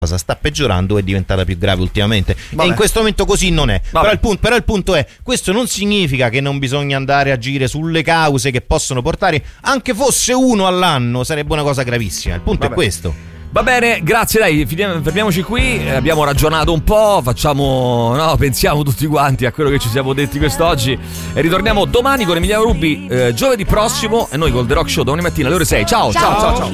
cosa sta peggiorando, è diventata più grave ultimamente. Vabbè. E in questo momento così non è. Vabbè. Però il punto è, questo non significa che non bisogna andare a agire sulle cause che possono portare, anche fosse uno all'anno sarebbe una cosa gravissima. Il punto è questo. Va bene, grazie, dai, fermiamoci qui, abbiamo ragionato un po', pensiamo tutti quanti a quello che ci siamo detti quest'oggi e ritorniamo domani con Emiliano Rubi, giovedì prossimo, e noi col The Rock Show domani mattina alle ore 6. Ciao.